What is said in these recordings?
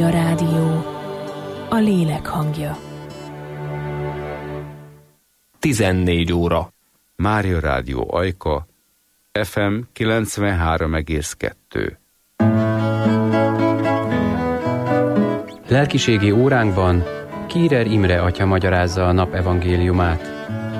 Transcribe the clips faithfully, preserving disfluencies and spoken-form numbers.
Mária Rádió, a lélek hangja. tizennégy óra. Mária Rádió Ajka, ef em kilencvenhárom egész kettő. Lelkiségi óránkban Kírer Imre atya magyarázza a nap evangéliumát.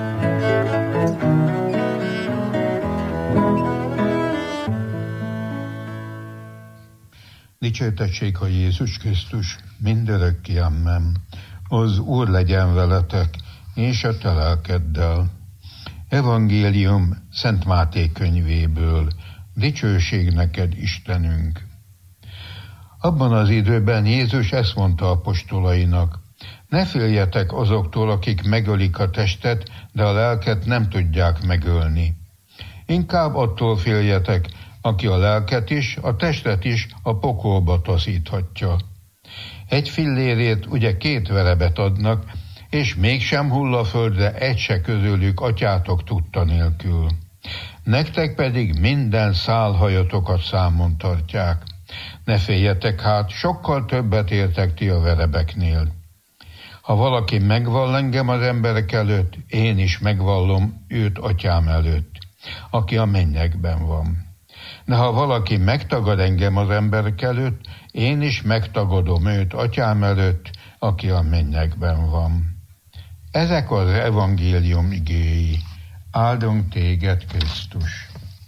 Dicsértessék a Jézus Krisztus, mindörökké, amen. Az Úr legyen veletek, és a te lelkeddel. Evangélium Szent Máté könyvéből. Dicsőség neked, Istenünk! Abban az időben Jézus ezt mondta apostolainak: ne féljetek azoktól, akik megölik a testet, de a lelket nem tudják megölni. Inkább attól féljetek, aki a lelket is, a testet is a pokolba taszíthatja. Egy fillérért ugye két verebet adnak, és mégsem hull a földre egy se közülük atyátok tudta nélkül. Nektek pedig minden szálhajatokat számon tartják. Ne féljetek hát, sokkal többet értek ti a verebeknél. Ha valaki megvall engem az emberek előtt, én is megvallom őt atyám előtt, aki a mennyekben van. De ha valaki megtagad engem az emberek előtt, én is megtagadom őt atyám előtt, aki a mennyekben van. Ezek az evangélium igéi. Áldunk téged, Krisztus!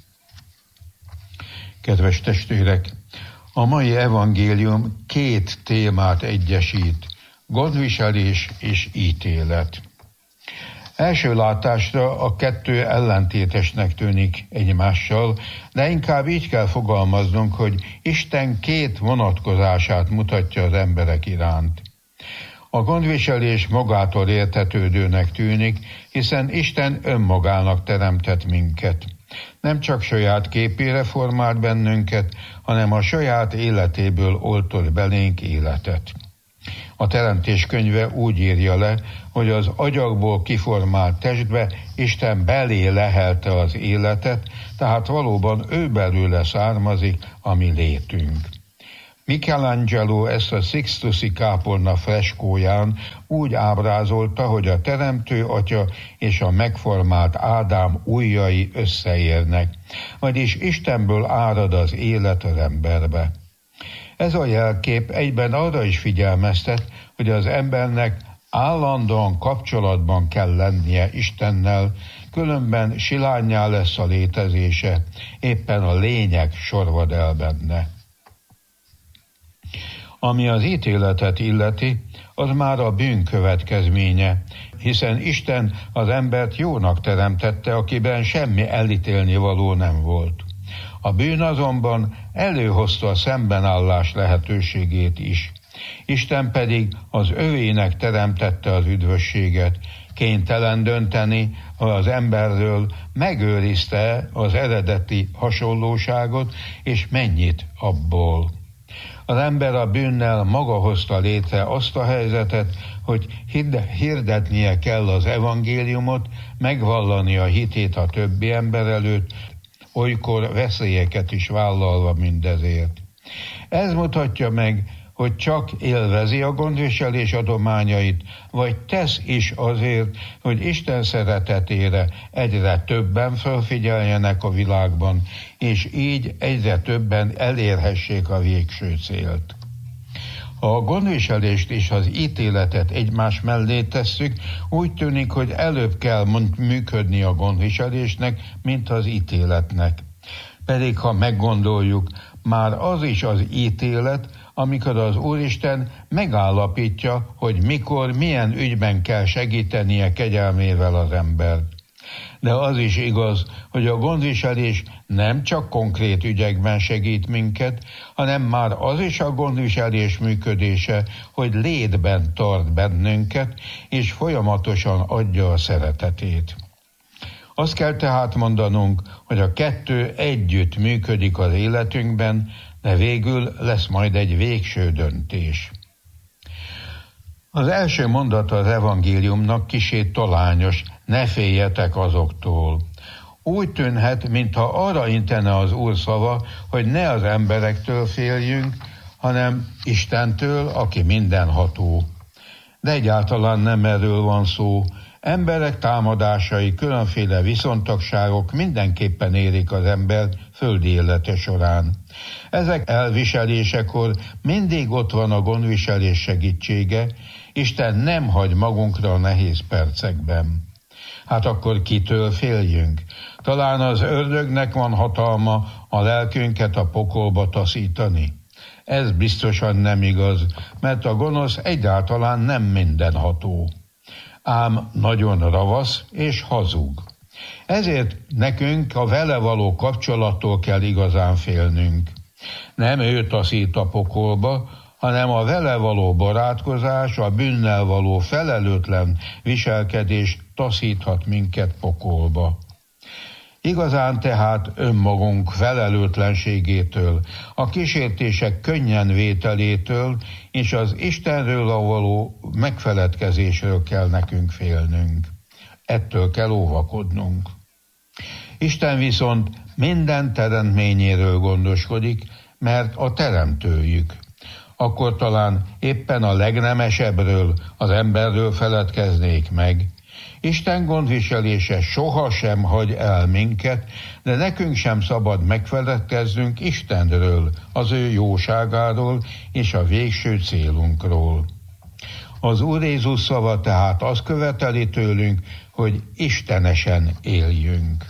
Kedves testvérek, a mai evangélium két témát egyesít: gondviselés és ítélet. Első látásra a kettő ellentétesnek tűnik egymással, de inkább így kell fogalmaznunk, hogy Isten két vonatkozását mutatja az emberek iránt. A gondviselés magától értetődőnek tűnik, hiszen Isten önmagának teremtett minket. Nem csak saját képére formált bennünket, hanem a saját életéből oltott belénk életet. A Teremtés könyve úgy írja le, hogy az agyagból kiformált testbe Isten belé lehelte az életet, tehát valóban ő belőle származik a mi létünk. Michelangelo ezt a Sixtusi kápolna freskóján úgy ábrázolta, hogy a teremtő atya és a megformált Ádám ujjai összeérnek, vagyis Istenből árad az élet az emberbe. Ez a jelkép egyben arra is figyelmeztet, hogy az embernek állandóan kapcsolatban kell lennie Istennel, különben silánnyá lesz a létezése, éppen a lényeg sorvad el benne. Ami az ítéletet illeti, az már a bűn következménye, hiszen Isten az embert jónak teremtette, akiben semmi elítélni való nem volt. A bűn azonban előhozta a szembenállás lehetőségét is. Isten pedig az övének teremtette az üdvösséget, kénytelen dönteni az emberről, megőrizte az eredeti hasonlóságot, és mennyit abból. Az ember a bűnnel maga hozta létre azt a helyzetet, hogy hirdetnie kell az evangéliumot, megvallani a hitét a többi ember előtt, olykor veszélyeket is vállalva mindezért. Ez mutatja meg, hogy csak élvezi a gondviselés adományait, vagy tesz is azért, hogy Isten szeretetére egyre többen felfigyeljenek a világban, és így egyre többen elérhessék a végső célt. Ha a gondviselést és az ítéletet egymás mellé tesszük, úgy tűnik, hogy előbb kell működni a gondviselésnek, mint az ítéletnek. Pedig ha meggondoljuk, már az is az ítélet, amikor az Úristen megállapítja, hogy mikor, milyen ügyben kell segítenie kegyelmével az embert. De az is igaz, hogy a gondviselés nem csak konkrét ügyekben segít minket, hanem már az is a gondviselés működése, hogy létben tart bennünket, és folyamatosan adja a szeretetét. Azt kell tehát mondanunk, hogy a kettő együtt működik az életünkben, de végül lesz majd egy végső döntés. Az első mondata az evangéliumnak kissé talányos: ne féljetek azoktól. Úgy tűnhet, mintha arra intene az Úr szava, hogy ne az emberektől féljünk, hanem Istentől, aki mindenható. De egyáltalán nem erről van szó. Emberek támadásai, különféle viszontagságok mindenképpen érik az embert földi élete során. Ezek elviselésekor mindig ott van a gondviselés segítsége, Isten nem hagy magunkra a nehéz percekben. Hát akkor kitől féljünk? Talán az ördögnek van hatalma a lelkünket a pokolba taszítani? Ez biztosan nem igaz, mert a gonosz egyáltalán nem mindenható. Ám nagyon ravasz és hazug. Ezért nekünk a vele való kapcsolattól kell igazán félnünk. Nem ő taszít a pokolba, hanem a vele való barátkozás, a bűnnel való felelőtlen viselkedés taszíthat minket pokolba. Igazán tehát önmagunk felelőtlenségétől, a kísértések könnyen vételétől és az Istenről a való megfeledkezésről kell nekünk félnünk. Ettől kell óvakodnunk. Isten viszont minden teremtményéről gondoskodik, mert a teremtőjük. Akkor talán éppen a legnemesebbről, az emberről feledkeznék meg. Isten gondviselése sohasem hagy el minket, de nekünk sem szabad megfeledkeznünk Istenről, az ő jóságáról és a végső célunkról. Az Úr Jézus szava tehát azt követeli tőlünk, hogy istenesen éljünk.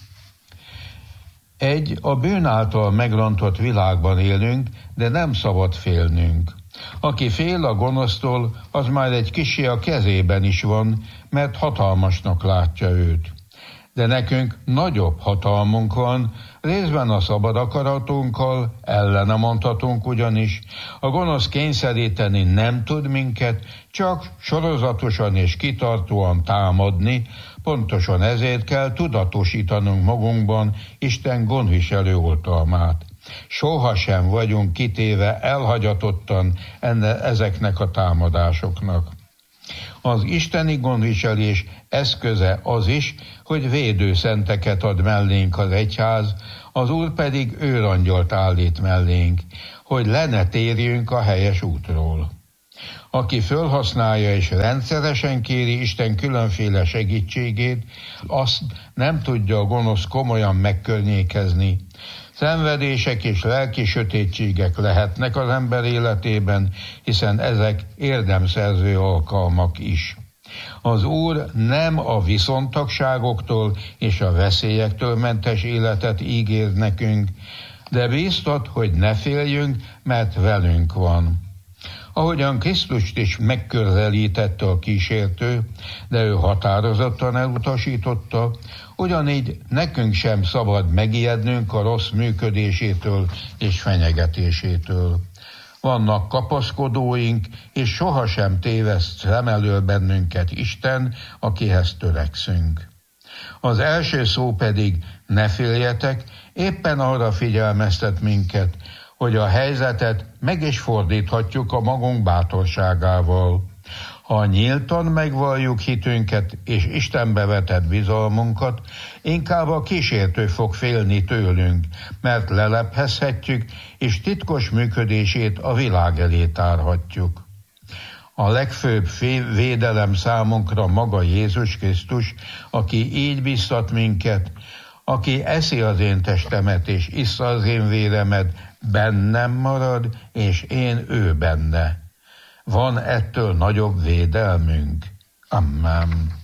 Egy, a bűn által megrontott világban élünk, de nem szabad félnünk. Aki fél a gonosztól, az már egy kissé a kezében is van, mert hatalmasnak látja őt. De nekünk nagyobb hatalmunk van, részben a szabad akaratunkkal, ellene mondhatunk ugyanis. A gonosz kényszeríteni nem tud minket, csak sorozatosan és kitartóan támadni, pontosan ezért kell tudatosítanunk magunkban Isten gondviselő oltalmát. Sohasem vagyunk kitéve elhagyatottan enne, ezeknek a támadásoknak. Az isteni gondviselés eszköze az is, hogy védőszenteket ad mellénk az egyház, az Úr pedig őrangyalt állít mellénk, hogy le ne térjünk a helyes útról. Aki fölhasználja és rendszeresen kéri Isten különféle segítségét, azt nem tudja a gonosz komolyan megkörnyékezni. Szenvedések és lelki sötétségek lehetnek az ember életében, hiszen ezek érdemszerző alkalmak is. Az Úr nem a viszontagságoktól és a veszélyektől mentes életet ígér nekünk, de bíztat, hogy ne féljünk, mert velünk van. Ahogyan Krisztust is megközelítette a kísértő, de ő határozottan elutasította, ugyanígy nekünk sem szabad megijednünk a rossz működésétől és fenyegetésétől. Vannak kapaszkodóink, és sohasem téveszt szem elől bennünket Isten, akihez törekszünk. Az első szó pedig ne féljetek, éppen arra figyelmeztet minket, hogy a helyzetet meg is fordíthatjuk a magunk bátorságával. Ha nyíltan megvalljuk hitünket és Istenbe vetett bizalmunkat, inkább a kísértő fog félni tőlünk, mert lelephezhetjük, és titkos működését a világ elé tárhatjuk. A legfőbb védelem számunkra maga Jézus Krisztus, aki így biztat minket, aki eszi az én testemet és issza az én véremet, bennem marad, és én ő benne. Van ettől nagyobb védelmünk? Amen.